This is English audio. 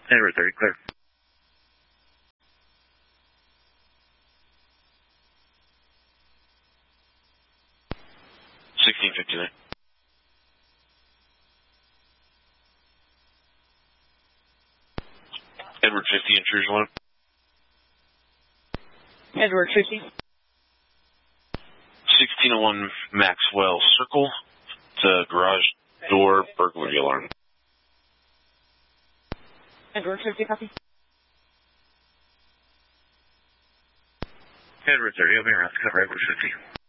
Edward 30, clear. $16.59. Edward 50, intrusion 1. Edward 50. 1601 Maxwell Circle. It's a garage door burglary alarm. Edward 50, copy. Edward 30, I'll be around to cover Edward 50.